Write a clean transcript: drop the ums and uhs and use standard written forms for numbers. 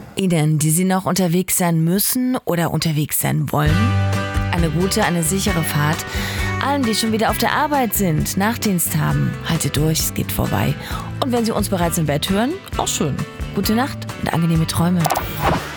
Ihnen, die Sie noch unterwegs sein müssen oder unterwegs sein wollen, eine gute, eine sichere Fahrt. Allen, die schon wieder auf der Arbeit sind, Nachtdienst haben, haltet durch, es geht vorbei. Und wenn Sie uns bereits im Bett hören, auch schön. Gute Nacht und angenehme Träume.